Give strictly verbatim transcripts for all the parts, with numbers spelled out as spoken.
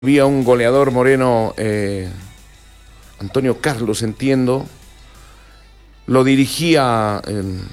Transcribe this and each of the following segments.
Había un goleador moreno, eh, Antonio Carlos, entiendo, lo dirigía el,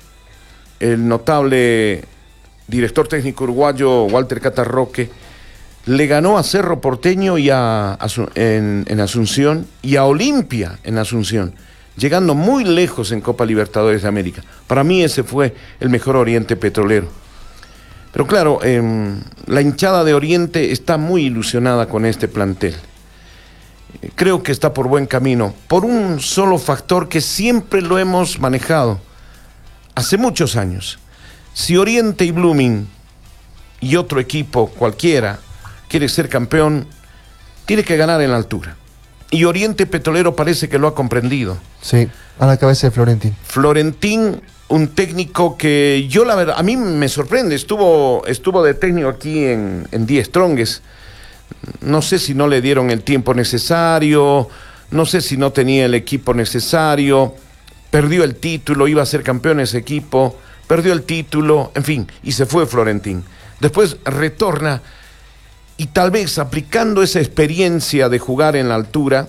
el notable director técnico uruguayo Walter Catarroque. Le ganó a Cerro Porteño y a, a, en, en Asunción y a Olimpia en Asunción, llegando muy lejos en Copa Libertadores de América. Para mí ese fue el mejor Oriente Petrolero. Pero claro, eh, la hinchada de Oriente está muy ilusionada con este plantel. Creo que está por buen camino, por un solo factor que siempre lo hemos manejado, hace muchos años. Si Oriente y Blooming y otro equipo cualquiera quiere ser campeón, tiene que ganar en la altura. Y Oriente Petrolero parece que lo ha comprendido. Sí, a la cabeza de Florentín. Florentín, un técnico que yo la verdad, a mí me sorprende, estuvo, estuvo de técnico aquí en, en Die Strongest. No sé si no le dieron el tiempo necesario, no sé si no tenía el equipo necesario, perdió el título, iba a ser campeón ese equipo, perdió el título, en fin, y se fue Florentín. Después retorna y tal vez aplicando esa experiencia de jugar en la altura,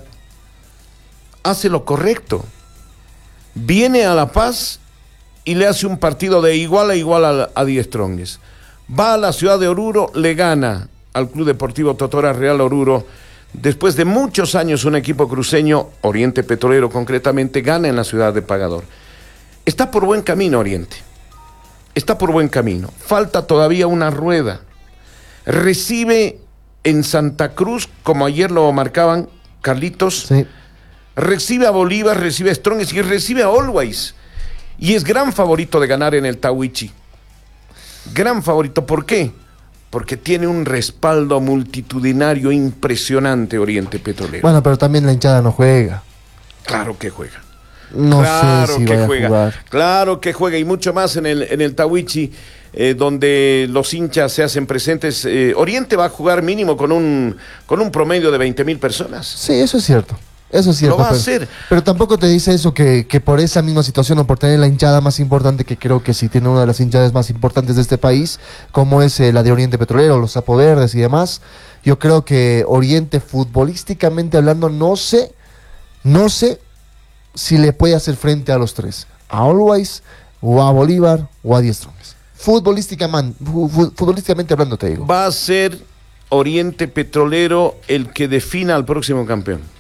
hace lo correcto. Viene a La Paz y le hace un partido de igual a igual a, a Die Strongest. Va a la ciudad de Oruro, le gana al Club Deportivo Totora Real Oruro. Después de muchos años, un equipo cruceño, Oriente Petrolero concretamente, gana en la ciudad de Pagador. Está por buen camino Oriente. Está por buen camino. Falta todavía una rueda. Recibe en Santa Cruz, como ayer lo marcaban Carlitos, Sí. recibe a Bolívar, recibe a Strongest y recibe a Always. Y es gran favorito de ganar en el Tahuichi. Gran favorito. ¿Por qué? Porque tiene un respaldo multitudinario impresionante Oriente Petrolero. Bueno, pero también la hinchada no juega. Claro que juega. No claro sé si que vaya juega. a jugar. Claro que juega. Y mucho más en el, en el Tahuichi, eh, donde los hinchas se hacen presentes. Eh, Oriente va a jugar mínimo con un, con un promedio de veinte mil personas. Sí, eso es cierto. Eso es cierto. Lo va a pero, hacer. Pero tampoco te dice eso que, que por esa misma situación o por tener la hinchada más importante, que creo que sí tiene una de las hinchadas más importantes de este país, como es eh, la de Oriente Petrolero, los Sapo Verdes y demás. Yo creo que Oriente, futbolísticamente hablando, no sé, no sé si le puede hacer frente a los tres. A Always, o a Bolívar, o a Die Strongest. Futbolísticamente, futbolísticamente hablando, te digo. Va a ser Oriente Petrolero el que defina al próximo campeón.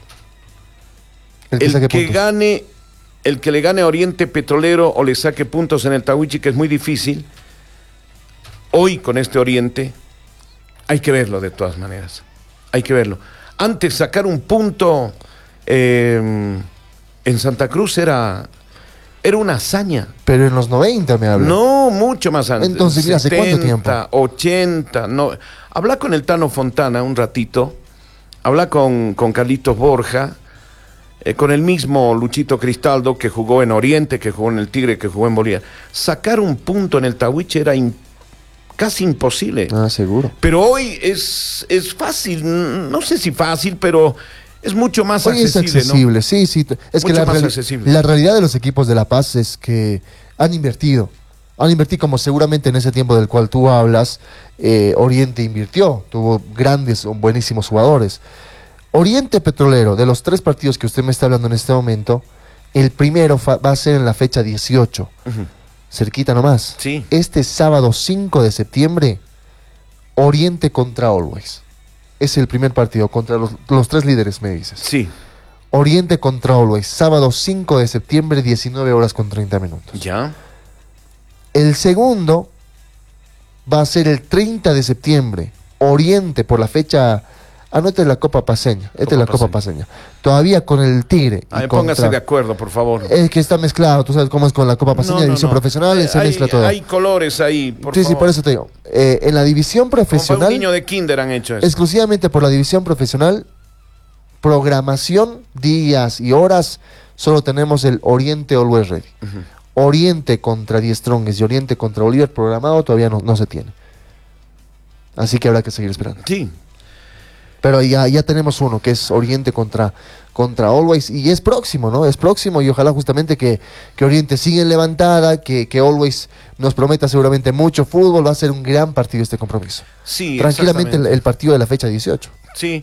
El que, El saque que puntos. gane, el que le gane a Oriente Petrolero o le saque puntos en el Tahuichi, que es muy difícil, hoy con este Oriente, hay que verlo de todas maneras. Hay que verlo. Antes sacar un punto eh, en Santa Cruz era, era una hazaña. Pero en los noventa me habla. No, mucho más antes. Entonces, mira, ¿hace cuánto tiempo? ochenta, no. Habla con el Tano Fontana un ratito, habla con, con Carlitos Borja, eh, con el mismo Luchito Cristaldo, que jugó en Oriente, que jugó en el Tigre, que jugó en Bolívar. Sacar un punto en el Tahuichi era in, casi imposible. Ah, seguro. Pero hoy es, es fácil, no sé si fácil, pero es mucho más Hoy accesible, es accesible, ¿no? sí, sí. Es Mucho que la, más reali- accesible. la realidad de los equipos de La Paz es que han invertido. Han invertido como seguramente en ese tiempo del cual tú hablas, eh, Oriente invirtió, tuvo grandes o buenísimos jugadores. Oriente Petrolero, de los tres partidos que usted me está hablando en este momento, el primero fa- va a ser en la fecha dieciocho, Uh-huh. cerquita nomás. Sí. Este sábado cinco de septiembre, Oriente contra Always. Es el primer partido contra los, los tres líderes, me dices. Sí, Oriente contra Always, sábado cinco de septiembre, diecinueve horas con treinta minutos. ya. El segundo va a ser el treinta de septiembre, Oriente por la fecha. Ah, no, esta es la Copa Paceña. Esta Copa es la Copa Paceña. Todavía con el Tigre. y A ver, contra- póngase de acuerdo, por favor. Es que está mezclado, tú sabes cómo es con la Copa Paceña, No, no, división no. profesional, Eh, se hay, mezcla todo. Hay colores ahí, por sí, favor. sí, por eso te digo. Eh, en la división Como para profesional, un niño de kinder han hecho eso. exclusivamente por la división profesional, programación, días y horas, solo tenemos el Oriente Always Ready. Uh-huh. Oriente contra Die Strongest y Oriente contra Bolívar programado todavía no, no se tiene. Así que habrá que seguir esperando. Sí. Pero ya, ya tenemos uno, que es Oriente contra, contra Always, y es próximo, ¿no? Es próximo, y ojalá justamente que, que Oriente siga en levantada, que, que Always nos prometa seguramente mucho fútbol. Va a ser un gran partido este compromiso. Sí, Tranquilamente el, exactamente. el partido de la fecha dieciocho. Sí,